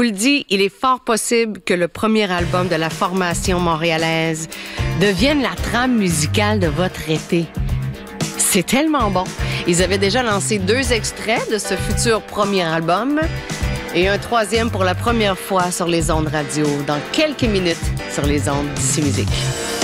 vous le dis, il est fort possible que le premier album de la formation montréalaise devienne la trame musicale de votre été. C'est tellement bon. Ils avaient déjà lancé 2 extraits de ce futur premier album et un 3e pour la première fois sur les ondes radio dans quelques minutes sur les ondes d'Ici Musique.